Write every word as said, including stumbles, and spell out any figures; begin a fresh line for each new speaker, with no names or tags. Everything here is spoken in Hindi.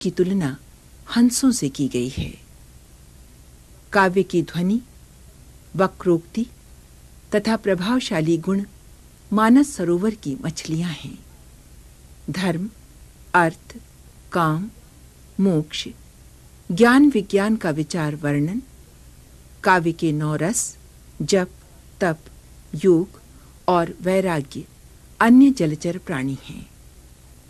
की तुलना हंसों से की गई है। काव्य की ध्वनि, वक्रोक्ति तथा प्रभावशाली गुण मानस सरोवर की मछलियां हैं। धर्म, अर्थ, काम, मोक्ष, ज्ञान विज्ञान का विचार वर्णन, काव्य के नौ रस, जप, तप, योग और वैराग्य अन्य जलचर प्राणी हैं।